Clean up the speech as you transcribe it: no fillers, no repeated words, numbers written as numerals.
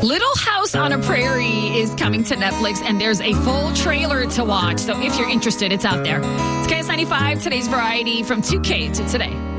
Little House on a Prairie is coming to Netflix, and there's a full trailer to watch. So if you're interested, it's out there. It's KS95, today's variety from 2K to today.